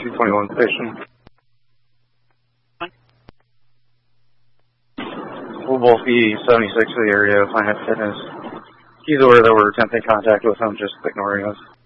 221 station. We'll both be 76 for the area, Planet Fitness. He's aware that we're attempting contact with him, just ignoring us.